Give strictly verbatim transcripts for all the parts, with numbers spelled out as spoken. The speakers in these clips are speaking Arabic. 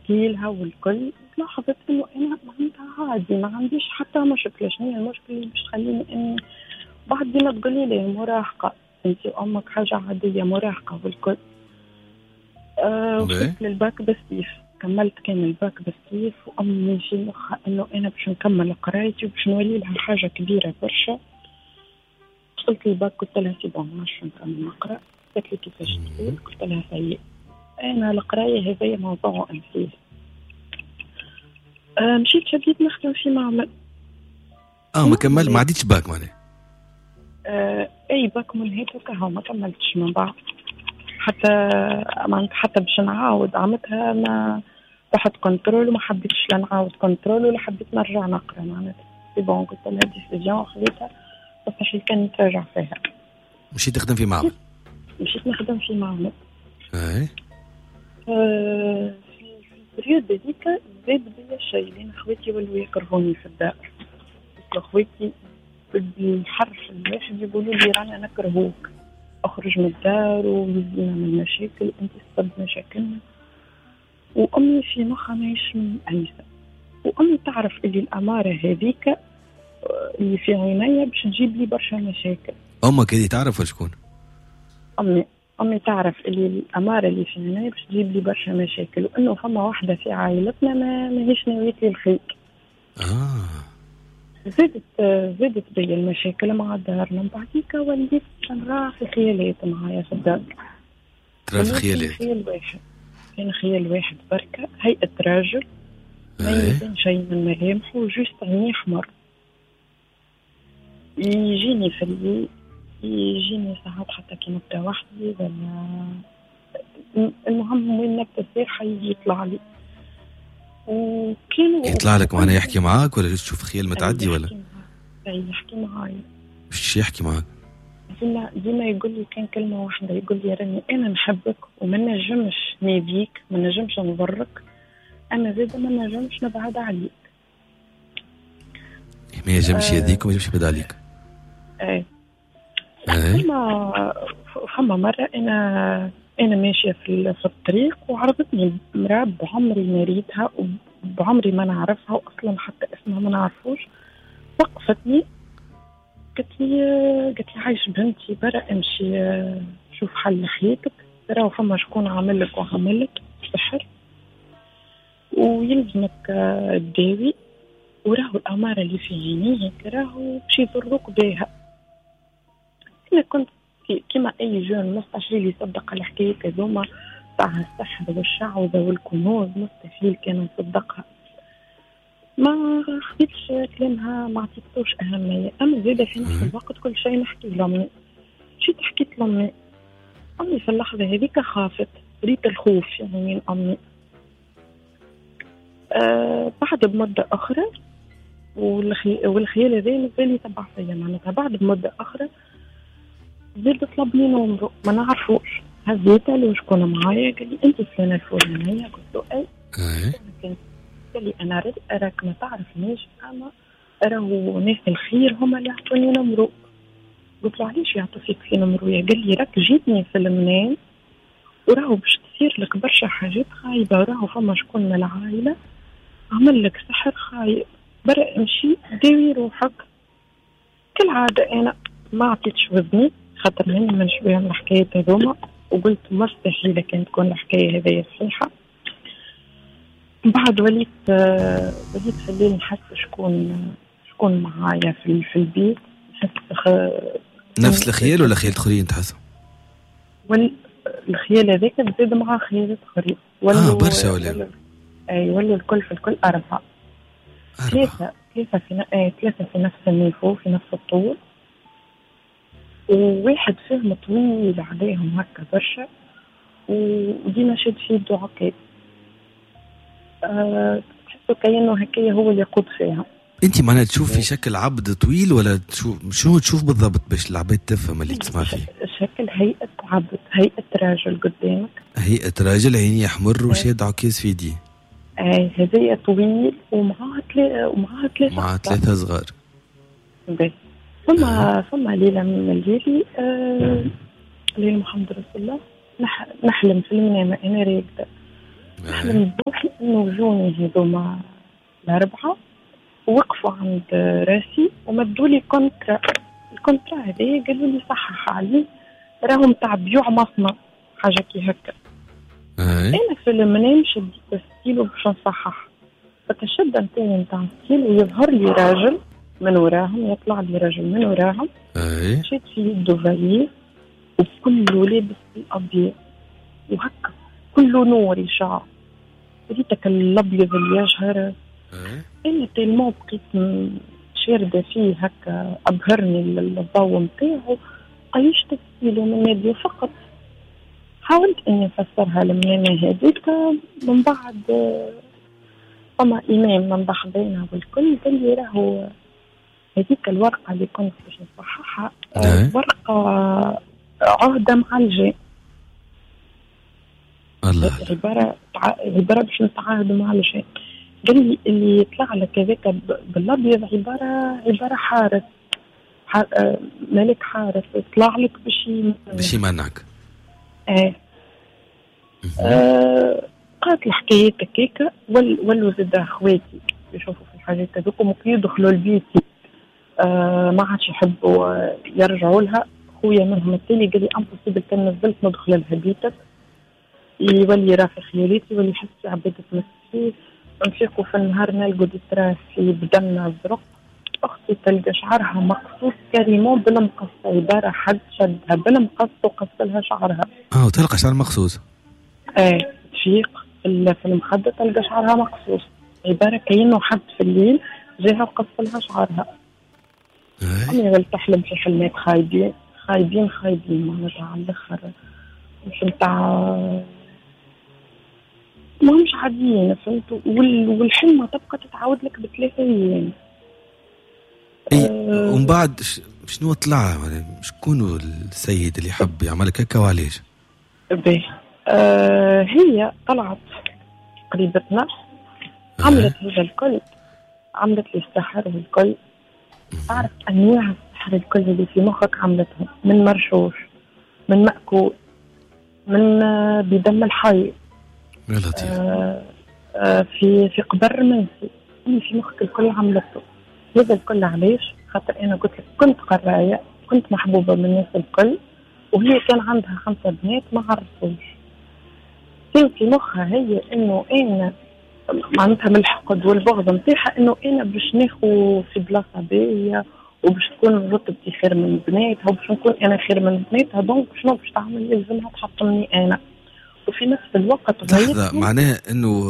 نحكي لها والكل لاحظت إنه أنا معناتها عادي، ما عنديش حتى مشكلة. شنو هي المشكلة اللي باش تخليني إني بعد ديما تقولي لي مراهقة أنت وأمك حاجة عادية مراهقة والكل. أه وصلت للباك بستيف، كملت كان الباك بستيف، وأمي في مخها إنه أنا باش نكمل قرايتي وباش نولي لها حاجة كبيرة برشا. وصلت للباك قلت لها سي بون ماش نكمل نقرا. قالت لي كيفاش تقول؟ قلت لها سيء أنا القراية هذايا موضوع أنسيه. أه مشيت شديت نخدم في معمل. اه ما كمل ما عديتش باك معناها؟ أه اي باك منهيت وكهو ما كملتش من بعد حتى ما حتى باش نعاود عملتها ما رحت كنترول وما حبيتش لا نعاود كنترول ولا حبيت نرجع نقرا معناتها سي بون قلت لها ديسيجن خذيتها مستحيل كان نتراجع فيها. مشيت تخدم في معمل؟ مشيت نخدم في معمل. اي أه في البريود هذيك زاد بيا شيء لأن خواتي ولوا يكرهوني في الدار. خواتي بالحرف الواحد يقولوا لي رانا نكرهوك، اخرج من الدار ويزينا من مشاكل انت سبب مشاكلنا. وامي في مخها ماهيش من انسه، وامي تعرف اللي الاماره هذيك اللي في عينيا باش تجيب لي برشا مشاكل. امك هذه تعرف شكون؟ امي امي تعرف اللي الاماره اللي في عينيا باش تجيب لي برشا مشاكل، وانه فما واحده في عائلتنا ما ماهيش نويت لي الخير. اه زادت زادت بيا المشاكل مع دارنا. من بعديك وليت نرى في خيالات معايا في الدار. ترى في خيالات؟ خيال واحد كان خيال واحد بركة، هيئة راجل ما يبين شيء من ملامحه وجوست عينيه أحمر. يجيني في الليل يجيني ساعات حتى كي نبدا وحدي ولا المهم وين نبدا الصباح يطلع لي. وكانوا يطلع لك معنا يحكي معاك ولا تشوف خيال متعدي ولا يحكي معايا؟ ايش يحكي معاك؟ ديما ديما يقول لي كان كلمه واحده، يقول لي راني انا نحبك وما نجمش ناديك ما نجمش نضرك، انا زيد ما نجمش نبعد عليك. ما يجمش آه يديك وما يجمش يبعد عليك. اي اي فما فما مره انا انا ماشيه في في الطريق وعرضتني امراه بعمري ما ريتها وبعمري ما نعرفها واصلا حتى اسمها ما نعرفوش. وقفتني قالت لي قالت لي عايش بنتي برا امشي شوف حل حياتك، ترى فما شكون عامل لك وعامل لك سحر ويلزمك تداوي، وراهو الاماره اللي في عينيه راهو باش يضروك بها. انا كنت كما اي جون مستحيل يصدق الحكايه هذوما تاع السحر والشعوذه والكنوز، مستحيل كان نصدقها. ما خديتش كلامها ما عطيتوش أهمية. أما زادة في نفس الوقت كل شيء نحكي لأمي. مشيت حكيت لأمي، أمي في اللحظة هذيك خافت، ريت الخوف يعني من أمي. أه بعد بمدة أخرى والخي... والخيال هذا مازال يتبع فيا معناتها. بعد بمدة أخرى زاد طلبني نمرو ما نعرفوش، هزيت له شكون معايا، قال لي أنت فلانة الفلانية، قلت له أي. قال لي أنا رد أراك ما تعرفنيش أما راهو ناس الخير هما اللي يعطوني نمرو. قلت له علاش يعطوا فيك في نمرو؟ قال لي راك جيتني في المنام وراهو باش تصير لك برشا حاجات خايبة، راهو فما شكون من العائلة عمل لك سحر خايب، برا امشي داوي روحك. كالعادة أنا ما عطيتش وذني خاطر هني من شوية من الحكاية هذوما، وقلت مستحيل كان تكون الحكاية هذه صحيحة. بعد وليت آه وليت في الليل نحس شكون شكون معايا في في البيت. نحس خ... نفس الخيال ولا خيال اخرين تحس؟ والخيال هذاك زاد مع خيالات اخرين. اه برشا ولا؟ اي ولوا الكل في الكل اربعه. ثلاثه ثلاثه في اي ثلاثه في نفس النيفو في نفس الطول، وواحد فيهم طويل عليهم هكا برشا وديما شد في يده عكاز. أه تحسوا كأنه هكايا هو اللي يقود فيها. انت معناها تشوف في شكل عبد طويل ولا تشوف شنو تشوف بالضبط باش العباد تفهم اللي تسمع فيه؟ شكل هيئة عبد، هيئة راجل قدامك، هيئة راجل عينيه احمر وشاد عكاز في يديه. اي هذايا طويل ومعاه ثلاثة ومعاه ثلاثة مع ثلاثة صغار. بس ثم آه. ثم ليلة من الليالي آه ليلة محمد رسول الله نح... نحلم في المنام أنا راقدة نحلم بروحي انه جوني هذوما الاربعه وقفوا عند راسي ومدوا لي كونترا. الكونترا هذه قالوا لي صحح عليه راهم تاع بيوع مصنع حاجه كي هكا. انا في المنام شديت ستيلو باش نصحح، فتشد نتاعي نتاع ستيل ويظهر لي راجل من وراهم، يطلع لي راجل من وراهم شد في يده فاليز وكله لابس الابيض وهكا كله نور يشع ريتك الابيض اللي يجهر. انا تيلمون بقيت شاردة فيه هكا ابهرني الضوء نتاعو قيشت ستيلو من يدي فقط. حاولت اني افسرها لمنامة هذيك، من بعد فما امام من بحضينا والكل قال لي راهو هذيك الورقه اللي كنت باش نصححها ورقه عهده مع الجن. الله عباره عباره باش نتعاهد مع الجن. قال لي اللي يطلع لك هذاك بالابيض عباره عباره حارس حار... ملك حارس يطلع لك باش باش يمنعك. ايه آه قالت الحكاية كيكا ول ولوا زاد اخواتي يشوفوا في الحاجات هذوكم وكي يدخلوا لبيتي آه ما عادش يحبوا يرجعوا لها. خويا منهم التالي قال لي امبوسيبل كان نزلت ندخل لها بيتك يولي راه في خيالاتي يولي يحس في عباد تمس فيه. نفيقوا في النهار نلقوا ديتراس في بدنا زرق. اختي تلقى شعرها مقصوص كريمون بالمقص، عباره حد شدها بالمقص وقص لها شعرها. اه وتلقى شعر مقصوص. ايه تفيق في المخده تلقى شعرها مقصوص، عباره كأنه حد في الليل جاها وقص لها شعرها. انا ولت تحلم في حلمات خايبين خايبين خايبين معناتها على الاخر مش نتاع ما مش عاديين فهمتوا. والحلمه تبقى تتعاود لك بثلاثه ايام. اي أه ومن بعد شنو طلع شكون السيد اللي حب يعملك هكا وعلاش؟ باهي أه هي طلعت قريبتنا أه. عملت هذا الكل، عملت لي السحر والكل. تعرف انواع السحر الكل اللي في مخك عملتهم، من مرشوش، من مأكول، من آه بدم الحي، يا لطيف أه أه في في قبر منسي في مخك الكل عملته. هذا الكل علاش؟ خاطر انا قلت لك كنت قرايه، كنت محبوبه من الناس الكل، وهي كان عندها خمسه بنات ما عرفوش. كان في مخها هي انه انا معناتها من الحقد والبغض نتاعها انه انا باش ناخذ في بلاصه باهيه وباش تكون رتبتي خير من بناتها وباش نكون انا خير من بناتها، دونك شنو باش تعمل؟ يلزمها تحطمني انا. وفي نفس الوقت لحظه معناه انه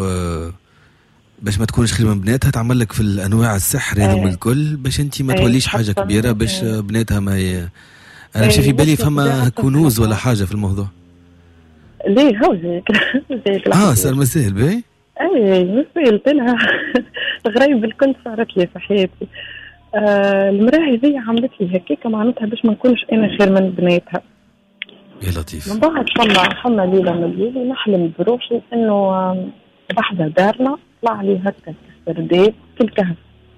باش ما تكونش خير من بناتها تعمل لك في الانواع السحر هذوم آه. الكل باش انت ما آه. توليش حاجه كبيره باش آه. بناتها ما ي... انا مش آه. في بالي فما كنوز ولا حاجه في الموضوع. ليه هو زيك زيك اه صار مسهل باهي. اي مسهل لها غريب الكل صارت لي في حياتي. آه المراه هذه عملت لي هكاك معناتها باش ما نكونش انا خير من بناتها. يا لطيف. من بعد فما فما ليله من الليل نحلم بروحي انه بحذا دارنا طلع لي هكا سرداب في الكهف.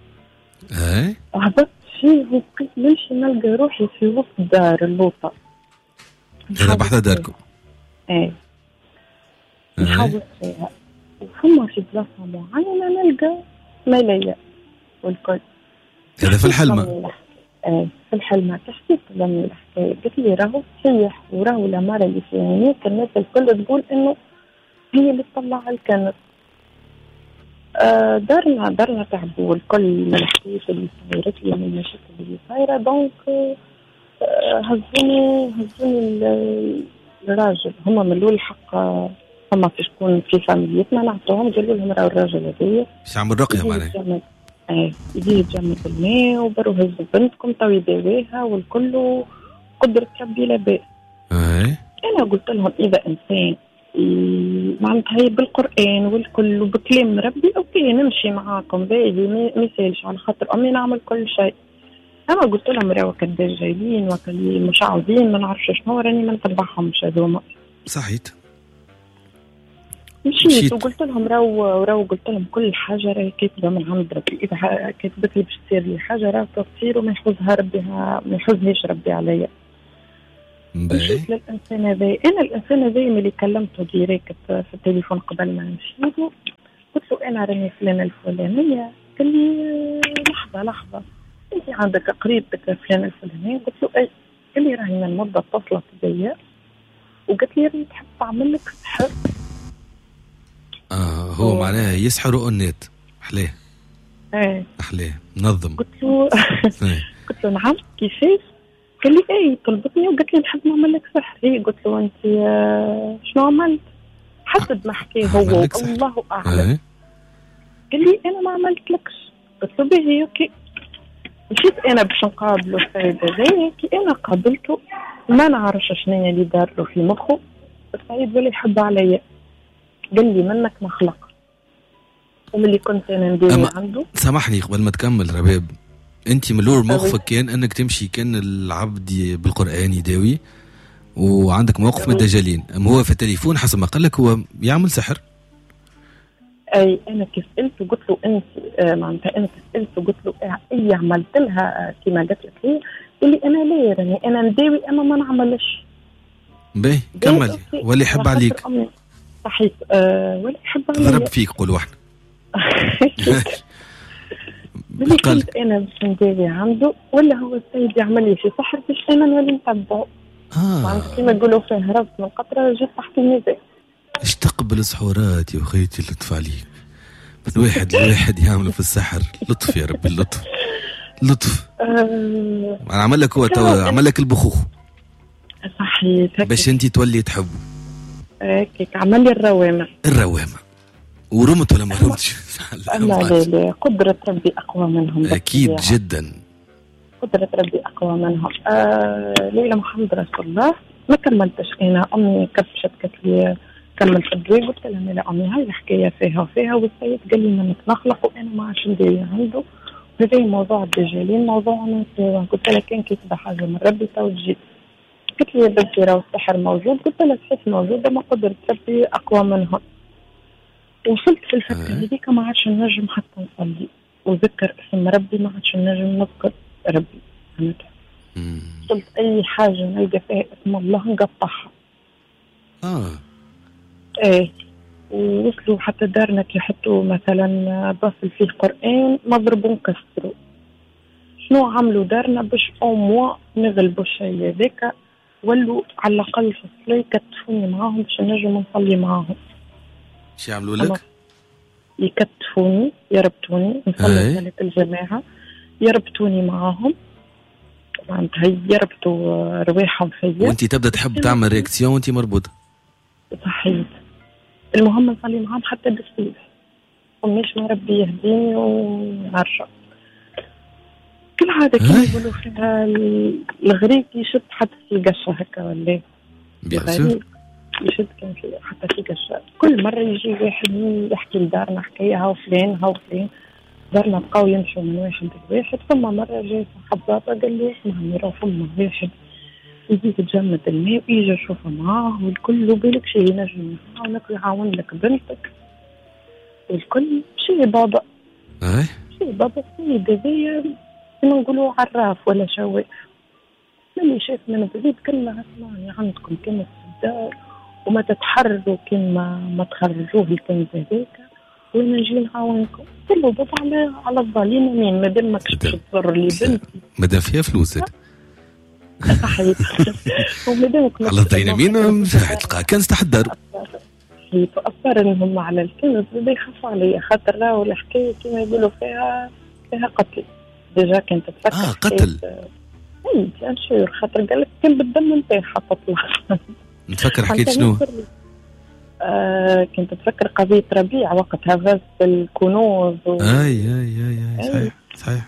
اي هبطت فيه وبقيت نمشي نلقى روحي في وسط دار اللوطه. هذا بحذا داركم؟ ايه نحاول فيها وفما في بلاصه معينه نلقى ملايا والكل. هذا في الحلمه؟ ايه في الحلمه. حسيت لما الحكايه قلت لي راهو صيح وراهو العماره اللي في هناك الناس الكل تقول انه هي اللي تطلع الكنز. آه دارنا دارنا تعبوا الكل من الحكايات اللي صايرت لي من المشاكل اللي صايره، دونك آه هزوني هزوني الراجل. هما من الاول الحق هما في شكون في فاميليتنا نعطوهم قالوا لهم راهو الراجل هذايا باش يعمل رقيه معناها ايه يجي يتجمد الماء وبرو هزوا بنتكم تو يداويها والكل قدرة ربي لا بأس. ايه انا قلت لهم اذا انسان معناتها هي بالقرآن والكل وبكلام ربي اوكي نمشي معاكم باهي ما يسالش على خاطر امي نعمل كل شيء. انا قلت لهم راهو كدجالين وكلي مشعوذين ما نعرفش شنو راني ما نتبعهمش هذوما. صحيت مشيت وقلت لهم راهو راهو قلت لهم كل حاجه راهي كاتبه من عند ربي، اذا كاتبت لي باش تصير لي حاجه راهو تصير وما يحوزها ربي ما يحوزهاش ربي عليا. مشيت للإنسان هذا. أنا الإنسان هذا اللي كلمته ديريكت في التليفون قبل ما نمشي قلت له أنا راني فلانة الفلانية. قال لي لحظة لحظة أنت عندك قريبتك فلانة الفلانية؟ قلت له أي. قال لي راهي من مدة اتصلت بيا وقالت لي راني تحب تعمل لك سحر. آه هو و... معناها يسحروا النت. أحلاه ايه أحلاه منظم. قلت له قلت له نعم كيفاش؟ قال لي ايه طلبتني وقالت لي نحب نعمل لك سحر. هي قلت له انت شنو عملت؟ حسب ما حكي هو الله اعلم. قال لي انا ما عملت لكش. قلت له باهي اوكي. مشيت انا باش نقابله السيد هذايا. كي انا قابلته ما نعرفش شنو اللي دار له في مخه. السيد ولا يحب عليا. قال لي منك مخلق وملي كنت انا ندير عنده. سامحني قبل ما تكمل رباب، انت ملور موقفك كان انك تمشي كان العبد بالقرآن يداوي وعندك موقف من دجالين، اما هو في التليفون حسب ما قال لك هو يعمل سحر. اي انا كيف سالته قلت له انت آه معناتها انا سالته قلت له اي عملت لها كيما قالت لك هي؟ قال لي انا لا راني انا نداوي اما ما نعملش. باهي كمل. واللي يحب عليك صحيح. آه ولا يحب عليك ضرب فيك قولوا احنا. بلي كنت انا باش نداوي عنده ولا هو السيد يعمل لي شي سحر باش انا نولي نتبعه. اه معناتها كيما يقولوا فيه هربت من قطره جيت تحت الميزان. اش تقبل سحورات يا اخيتي لطف عليك من واحد لواحد يعملوا في السحر. لطف يا ربي اللطف لطف. آه انا عمل لك هو تو عمل لك البخوخ صحيح باش انت تولي تحبه. هيك عمل لي الروامه الروامه ورمت ولا ما رمتش؟ لا لا قدرة ربي أقوى منهم أكيد يعني. جدا قدرة ربي أقوى منهم. آه ليلى محمد رسول الله ما كملتش أنا. أمي كبشت قالت لي كمل في الدواء. قلت لها لا أمي هاي الحكاية فيها وفيها والسيد قال لي منك نخلق وأنا ما عادش ندير عنده. هذا موضوع الدجالين موضوع أنا قلت لها كان كيتبع حاجة من ربي توجي. قلت لي يا بنتي راهو السحر موجود. قلت لها صحيح موجود ما قدرة ربي أقوى منهم. وصلت في الفترة هذيك ما عادش نجم حتى نصلي وذكر اسم ربي ما عادش نجم نذكر ربي. فهمت؟ وصلت أي حاجة نلقى فيها اسم الله نقطعها. آه إيه ووصلوا حتى دارنا كي يحطوا مثلا باصل فيه قرآن نضربوا نكسروا. شنو عملوا دارنا باش أو موا نغلبوا الشيء هذاك ولوا على الأقل في الصلاة يكتفوني معاهم باش نجم نصلي معاهم. شو يعملوا لك؟ يكتفوني يربطوني نصلي صلاة الجماعة يربطوني معاهم معناتها يربطوا رواحهم فيا وانت تبدا تحب تعمل رياكسيون وانت مربوطة. صحيح. المهم نصلي معاهم حتى بالصبح ومش ما ربي يهديني ونرجع. كل عادة كانوا يقولوا فيها الغريق يشد حتى في قشة هكا ولا بيان يشد كان في حتى في قشة. كل مرة يجي واحد يحكي لدارنا حكاية هاو فلان هاو فلان. دارنا بقاو يمشوا من واحد لواحد. ثم مرة جاي صاحب بابا قال لي اسمعني راه فما واحد يجي تجمد الماء ويجي يشوفه معاه والكل وبالك شي ينجم يعاونك ويعاون لك بنتك والكل شي بابا. اي شي بابا السيد هذايا كما نقولوا عراف ولا شواف. ملي شاف من بعيد قال له اسمعني عندكم كنز في الدار وما تتحرروا كما ما تخرجوه الكنز هذاك وانا نجي نعاونكم. قال له بابا على على الظالمين مين مادام ماكش تضر لي بنتي مادام فيها فلوس. صحيح. ومادامك على الظالمين تلقى كنز تحت الدار. صحيح. أصر انهم على الكنز بدا يخافوا عليا خاطر راهو الحكايه كما يقولوا فيها فيها قتل. ديجا كانت تفكر اه قتل. اي كان شير خاطر قال لك كان بالدم نتاعها تطلع. نتفكر حكيت شنو؟ آه كنت تفكر قضية ربيع وقتها فاز الكنوز و... اي اي اي اي صحيح صحيح.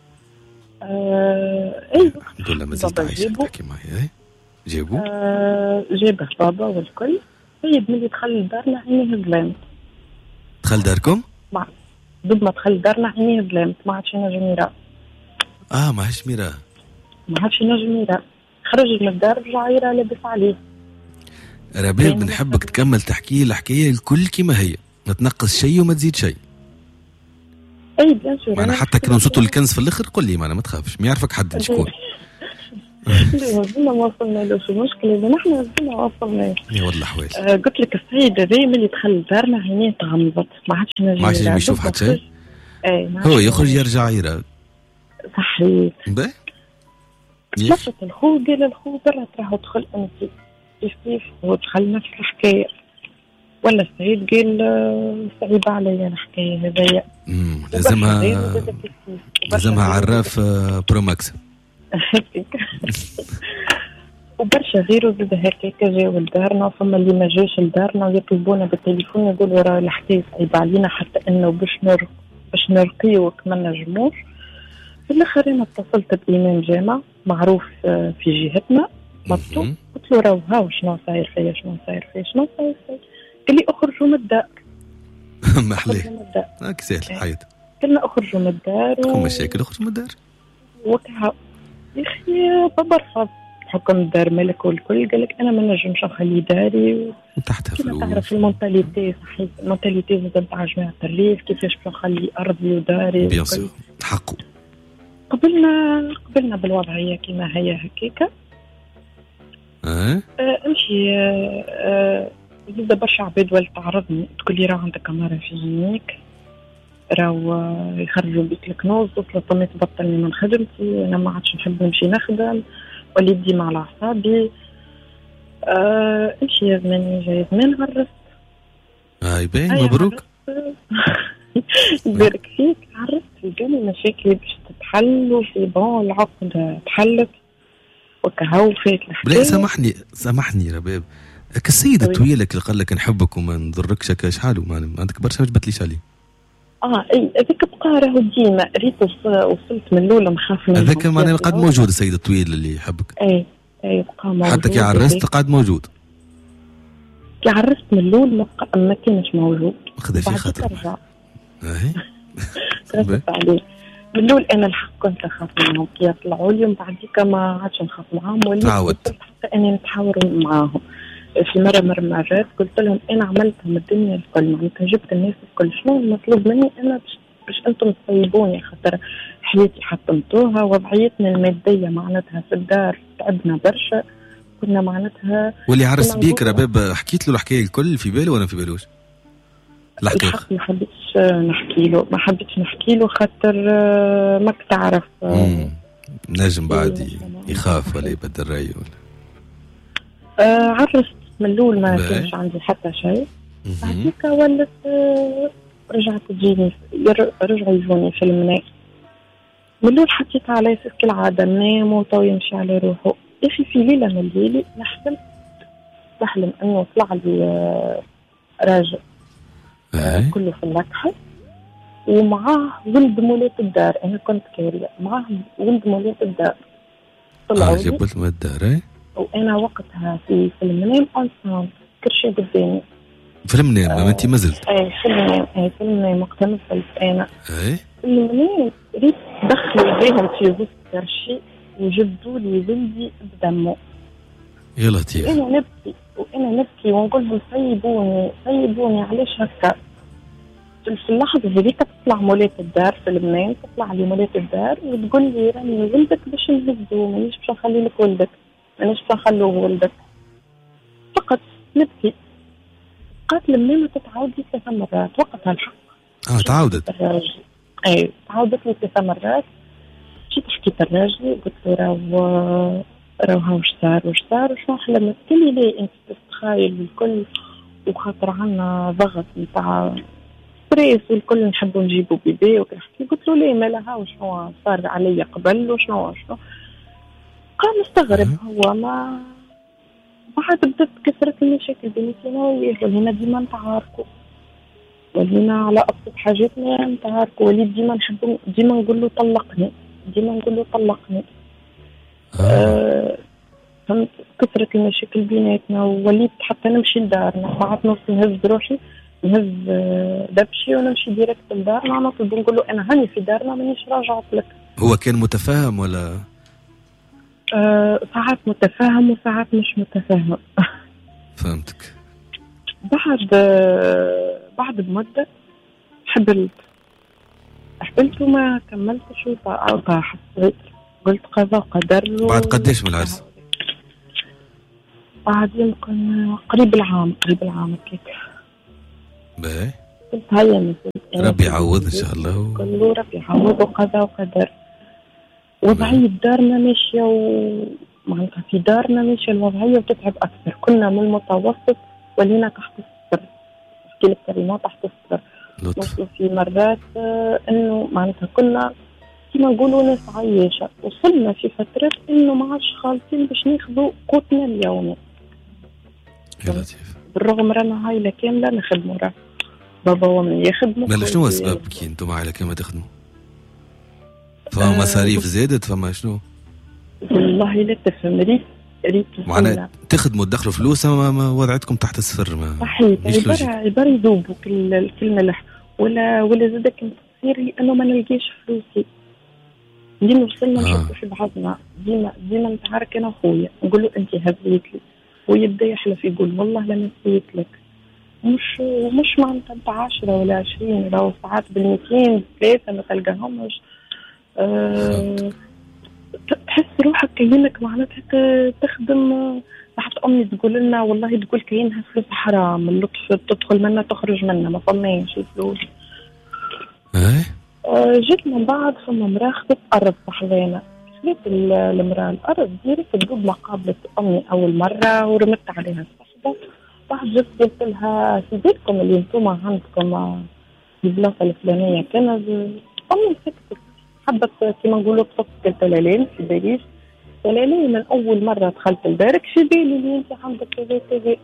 آه اي الحمد لله ما زلت عايشة تحكي معي. اي جيبوا آه جابه بابا والكل. سيد ملي دخل دارنا عينيه ظلمت. دخل داركم؟ ما ضد ما دخل دارنا عينيه ظلمت ما عادش ينجم يرى. اه ما عادش يرى ما عادش ينجم يرى. خرج من الدار رجع يرى لابس عليه. رباب بنحبك تكمل تحكي الحكايه الكل كما هي ما تنقص شيء وما تزيد شيء. اي بيان سور. انا حتى كانوا نصوتوا الكنز في الاخر قل لي ما انا ما تخافش ما يعرفك حد شكون. زلنا ما وصلنالوش. المشكلة اللي نحن زلنا ما وصلناش. يا والله حوال. آه قلت لك السيد هذا ملي دخل دارنا عينيه تغمضت، ما عادش نجم ما عادش يشوف حتى شيء. اي هو يخرج يرجع يرى. صحيح. باهي. لفت الخو قال الخو برا تراهو دخل انت كيف كيف ودخل نفس الحكاية. ولا السيد قال صعيبة عليا الحكاية هذيا. لازمها لازمها عراف بروماكس. وبرشا غيره زاد هكاك جاو لدارنا، ثم اللي ما جاش لدارنا ويطلبونا بالتليفون يقولوا راه الحكاية صعيبة علينا حتى انه باش نر باش نرقيوك ما نجموش. في الاخر انا اتصلت بإمام جامع معروف في جهتنا مطلوب، قلت له راهو هاو شنو صاير فيا شنو صاير فيا شنو صاير فيا. قال لي اخرجوا من الدار. ما حليه هاك سهل الحياة. قلنا اخرجوا من الدار تكون مشاكل اخرج من الدار وكها. يا اخي بابا رفض حكم الدار ملك والكل، قال لك انا ما نجمش نخلي داري وتحتها فلوس. تعرف المونتاليتي صحيح المونتاليتي نتاع جماعة الريف كيفاش باش نخلي ارضي وداري بيان سور حقه. قبلنا قبلنا بالوضعية كما هي هكيكا. اه امشي اه زاد برشا عباد ولا تعرضني تقول لي راه عندك أمارة في جنيك، راهو يخرجوا بيك الكنوز وطلبت تبطلني من خدمتي، انا ما عادش نحب نمشي نخدم وليدي مع اعصابي. آه امشي يا زماني جاي زمان عرفت. هاي باين مبروك. يبارك فيك. عرفت الجاني مشاكل باش تتحل وفي بون العقد تحلت وكهو فات الحكاية. لا سامحني سامحني رباب كالسيد الطويلك اللي قال لك نحبك وما نضركش كاش حاله ما عندك برشا ما جبتليش عليه. اه اي هذاك بقى راهو ديما ريت وصلت من الاولى مخاف منه. هذاك معناه قاعد موجود السيد الطويل اللي يحبك. اي اي بقى موجود حتى كي عرست قاعد موجود. كي عرست من الاول ما كانش موجود. خذ في خاطر. اهي. عليه من الاول انا الحق كنت نخاف منهم كي يطلعوا لي ومن بعديك ما عادش نخاف معاهم وليت حتى اني نتحاور معاهم. في مرة مرة مرات قلت لهم أنا عملتهم الدنيا الكل معناتها جبت الناس الكل شنو المطلوب مني أنا باش باش أنتم تصيبوني خاطر حياتي حطمتوها وضعيتنا المادية معناتها في الدار تعبنا برشا كنا معناتها. واللي عرس بيك رباب حكيت له الحكاية الكل في باله ولا في بالوش؟ الحق ما حبيتش نحكي له ما حبيتش نحكي له خاطر ماك تعرف نجم بعد يخاف ولا يبدل رأيه ولا. آه عرست من الأول ما كانش عندي حتى شيء. بعديك ولت رجعت تجيني رجعوا يجوني في المناء. من الأول حكيت على أساس كالعادة ننام وطو يمشي على روحه. يا أخي في ليلة من الليالي نحلم نحلم أنه طلع لي راجل أه. كله في اللكحة ومعاه ولد مولات الدار. أنا كنت كارية معاه ولد مولات الدار طلعوا لي جبت من الدار. وأنا وقتها في في المنام أنسان كل شيء قدامي في المنام ما أنت ما زلت. أي في المنام أي في المنام وقتها مثلت أنا أي في المنام ريت دخلوا يديهم في وسط كل شيء وجبدوا لي ولدي بدمه. يا لطيف. وأنا نبكي وأنا نبكي ونقول لهم سيبوني سيبوني علاش هكا. في اللحظة هذيك تطلع مولات الدار في المنام تطلع لي مولات الدار وتقول لي راني ولدك باش نهزو مانيش باش نخلي لك ولدك مانيش باش نخلوه ولدك. فقط نبكي. قالت لي ما تتعاودي ثلاث مرات وقتها الحق. اه تعاودت. الراجل اي تعاودت لي ثلاث مرات. جيت حكيت الراجل قلت له راهو راهو واش صار واش صار وشنو حلمت. قال لي ليه انت تتخايل الكل وخاطر عنا ضغط نتاع ستريس والكل نحبوا نجيبوا بيبي وكنحكي. قلت له ليه ما لها وشنو صار عليا قبل وشنو شنو. قام مستغرب هو ما بعد بدأت كثرة المشاكل بيناتنا وياه ولينا ديما نتعاركوا ولينا على أبسط حاجاتنا نتعاركوا وليت ديما نحب ديما نقول له طلقني ديما نقول له طلقني. آه. فهمت كثرة المشاكل بيناتنا ووليت حتى نمشي لدارنا ساعات نوصل نهز روحي نهز دبشي ونمشي ديريكت لدارنا نطلب نقول له أنا هاني في دارنا مانيش راجعت لك. هو كان متفاهم ولا؟ أه ساعات متفاهم وساعات مش متفاهم. فهمتك. بعد بعد بمدة حبلت حبلت وما كملتش وطاح حسيت قلت قضاء قدر. بعد قديش من العرس؟ بعد يمكن قريب العام قريب العام كيك. باهي. قلت هيا نزل ربي يعوض ان شاء الله. كله ربي يعوض وقضاء وقدر. وضعية دارنا ماشية ومعناتها في دارنا ماشية الوضعية وتتعب أكثر. كنا من المتوسط ولينا تحت الصفر. أحكي لك كلمات تحت الصفر. وصلوا في مرات آه إنه معناتها كنا كما نقولوا ناس عايشة. وصلنا في فترة إنه ما عادش خالصين باش ناخذوا قوتنا اليومي. يا لطيف. بالرغم رانا عائلة كاملة نخدموا راه بابا ومن يخدموا. لا شنو السبب كي انتم عائلة كاملة تخدموا؟ فما مصاريف زادت فما شنو؟ والله لا تفهم. ريت ريت معناها تخدموا تدخلوا فلوس ما وضعتكم تحت الصفر. ما صحيح. عبارة عبارة يذوبوا كل الكلمة لح ولا ولا زادك تصير لأنه ما نلقاش فلوسي. ديما وصلنا نشوفوا في بعضنا. ديما ديما نتعارك أنا وخويا نقول له أنت هزيت لي ويبدأ يحلف يقول والله لا نسيت لك. مش مش معناتها بعشرة ولا عشرين لو ساعات بالمئتين ثلاثة ما تلقاهمش. أه تحس روحك كأنك معناتها تخدم. صاحبة أمي تقول لنا والله تقول كأنها فلوس حرام. اللطف تدخل منها تخرج منها ما فماش الفلوس. ايه أه جيت من بعد ثم مراه خذت أرض صاحبينا. خذت المراه الأرض ديريكت تدوب مقابلة أمي أول مرة ورمت عليها الصحبة. بعد جيت قلت لها في بيتكم اللي انتم عندكم البلاصة الفلانية كان أمي سكتت. حبت كما نقولوا تصفق التلالين في باليش. تلالين من أول مرة دخلت البارك في بالي اللي أنت عندك كذا كذا.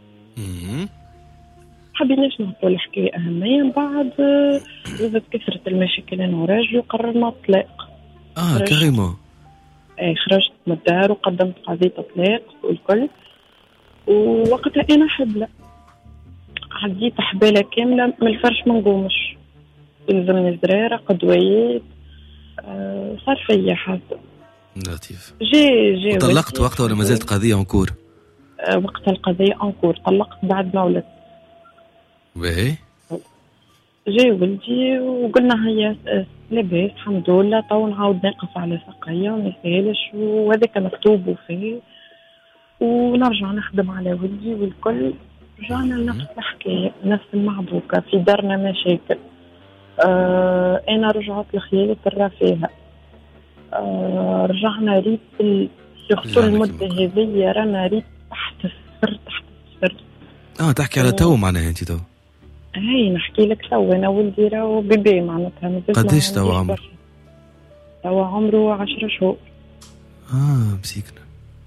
حبيناش نحطوا الحكاية أهمية. من بعد زادت كثرة المشاكل أنا وراجلي وقررنا الطلاق. آه كريمة. أي خرجت من الدار وقدمت قضية طلاق والكل. ووقتها أنا حبلة عديت حبالة كاملة من الفرش ما نقومش. يلزمني زرارة قدويات. آه صار فيا حاجة. لطيف. جي جي طلقت وقتها ولا ما زالت قضية أنكور؟ آه وقت القضية أنكور. طلقت بعد ما ولدت. باهي. جي ولدي وقلنا هيا لاباس الحمد لله. تو نعاود ناقص على ساقية وما يسالش وهذاك مكتوب وفيه. ونرجع نخدم على ولدي والكل. رجعنا لنفس الحكاية نفس المعبوكة. في دارنا مشاكل. آه أنا رجعت لخيالة الرفاهة. آه رجعنا ريت في المدة هذه رانا ريت تحت الصفر تحت الصفر. اه تحكي على تو معناها انت تو؟ هاي نحكي لك تو. انا ولدي راهو بيبي معناتها. قديش تو عمره؟ تو عمره عشرة شهور. اه مسيكنا.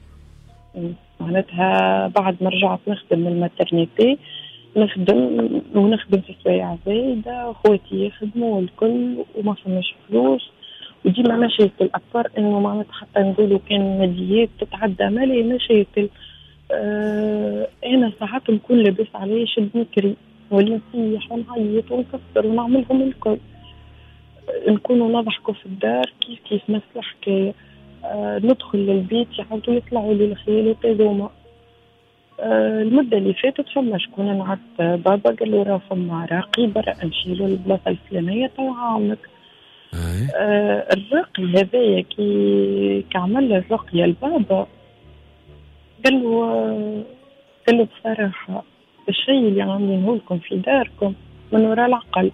معناتها بعد ما رجعت نخدم من الماترنيتي نخدم ونخدم في سوايع زايدة. اخواتي يخدموا والكل وما فماش فلوس. وديما مشاكل أكثر إنه معناتها حتى نقولوا كان ماديات تتعدى مالي مشاكل. آه أنا ساعات نكون لاباس عليه شد نكري ولي نصيح ونعيط ونكسر ونعملهم الكل. نكونوا نضحكوا في الدار كيف كيف نفس الحكاية. آه ندخل للبيت يعاودوا يطلعوا لي الخيالات هذوما. آه المدة اللي فاتت فما شكون نعرف بابا قال له راه فما راقي برا امشي له البلاصة الفلانية تو عاونك. آه الراقي هذايا كي كعمل الرقية البابا قال له آه قال له بصراحة الشيء اللي عاملينه لكم في داركم من وراء العقل.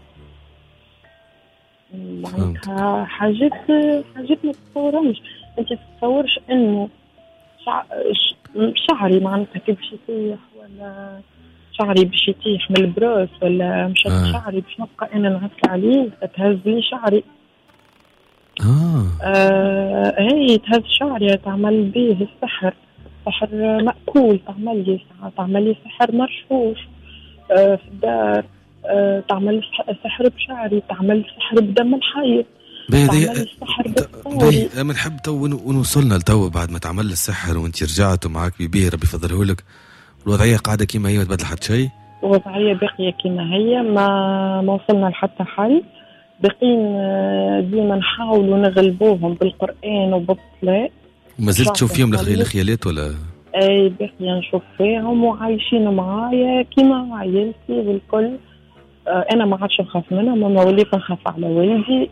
معناتها حاجات حاجات ما تتصورهمش. انت تتصورش انه شع... شعري معناتها كي باش يطيح ولا شعري باش يطيح من البروس ولا مش آه. شعري باش نبقى انا نعسل عليه تهز لي شعري. اه آه هي تهز شعري تعمل به السحر. سحر مأكول. تعمل لي تعمل لي سحر مرشوش آه في الدار. آه تعمل سحر بشعري. تعمل سحر بدم الحي. تعمل سحر بالصوري. اما نحب تو ونوصلنا لتو بعد ما تعمل السحر وانت رجعت ومعاك بيبي ربي يفضله لك. الوضعية قاعدة كيما هي ما تبدل حتى شيء؟ الوضعية باقية كيما هي ما ما وصلنا لحتى حل. باقيين ديما نحاولوا نغلبوهم بالقرآن وبالصلاة. وما زلت تشوف فيهم الخيالات ولا؟ اي باقية نشوف فيهم وعايشين معايا كيما عائلتي والكل. آه انا ما عادش نخاف منهم. اما وليت نخاف على ولدي.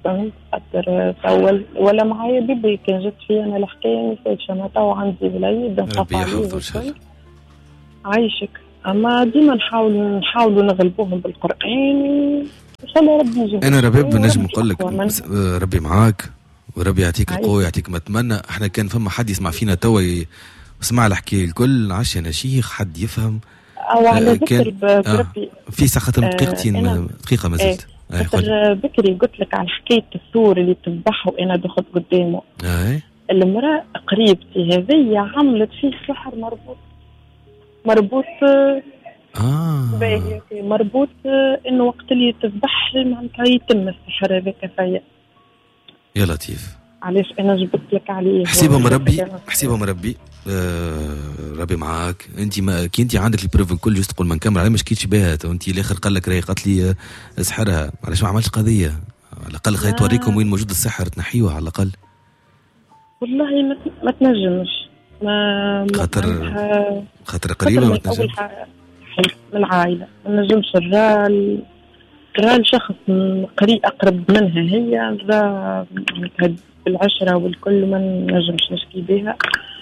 فهمت خاطر طول ولا معايا بيبي كان جت فيا أنا الحكاية مفيش أنا تو عندي وليد نخاف عليه عايشك. أما ديما نحاول نحاولوا نغلبوهم بالقرآن إن شاء الله ربي يجيب. أنا ربيب نجم نقول لك ربي معاك وربي يعطيك القوة يعطيك ما تمنى. احنا كان فما حد يسمع فينا توا وسمع الحكاية الكل عاش أنا شيخ حد يفهم أو على ذكر بربي آه في ساعة دقيقتين آه دقيقة ما زلت. آه بكري قلت لك على حكاية الثور اللي تذبحه وأنا دخلت قدامه. آه المرأة قريبتي هذه عملت فيه سحر مربوط مربوط آه باهي مربوط إنه وقت اللي تذبح معناتها يتم السحر هذاك فيا. يا لطيف. علاش أنا جبت لك عليه حسيبه مربي حسيبه مربي آه ربي معاك. انت ما كي انت عندك البروف الكل جست تقول ما نكمل عليه ما شكيتش بها وانت الاخر قال لك راهي قالت لي اسحرها علاش ما عملتش قضيه على الاقل خلي توريكم وين موجود السحر تنحيوه على الاقل. والله ما ما تنجمش ما خاطر خاطر قريبه ما تنجمش من العائله ما نجمش الرال رال شخص قريب اقرب منها هي را بالعشره والكل ما نجمش نشكي بها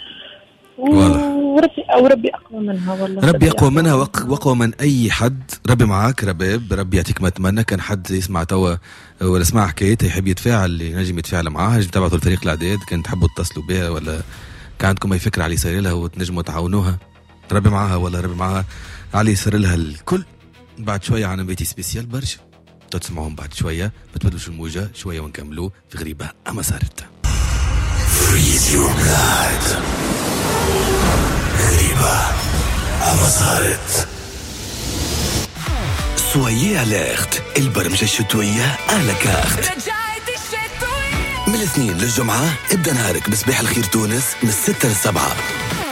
وربي او ربي اقوى منها والله ربي اقوى منها واقوى من اي حد. ربي معاك رباب ربي يعطيك ما تمنى. كان حد يسمع توا ولا سمع حكايتها يحب يتفاعل ينجم يتفاعل معاها ينجم تبعثوا لفريق الاعداد كان تحبوا تتصلوا بها ولا كان عندكم اي فكره على يصير لها وتنجموا تعاونوها. ربي معاها ولا ربي معاها علي يصير لها الكل. بعد شويه عن بيتي سبيسيال برشا تسمعهم بعد شويه ما تبدلوش الموجه شويه ونكملوا في غريبه اما صارت. Freeze your blood. غريبة أما صارت. سويي أليرت البرمجة الشتوية على كارت. من الاثنين للجمعة ابدأ نهارك بصباح الخير تونس من الستة للسبعة.